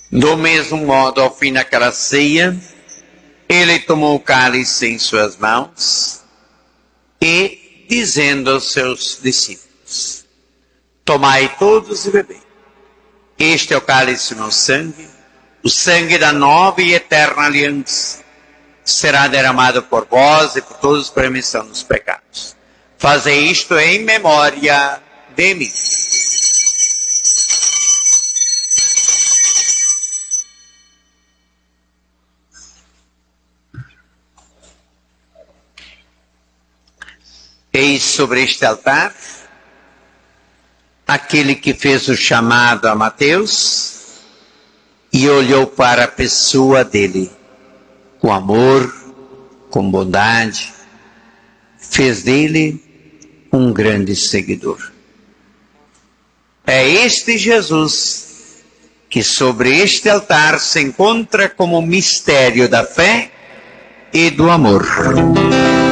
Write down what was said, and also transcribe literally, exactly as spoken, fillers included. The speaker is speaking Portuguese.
Do mesmo modo, ao fim daquela ceia, ele tomou o cálice em suas mãos e, dizendo aos seus discípulos: tomai todos e bebei. Este é o cálice do meu sangue, o sangue da nova e eterna aliança. Será derramado por vós e por todos para a remissão dos pecados. Fazei isto em memória de mim. Eis sobre este altar aquele que fez o chamado a Mateus e olhou para a pessoa dele com amor, com bondade, fez dele um grande seguidor. É este Jesus que sobre este altar se encontra como mistério da fé e do amor.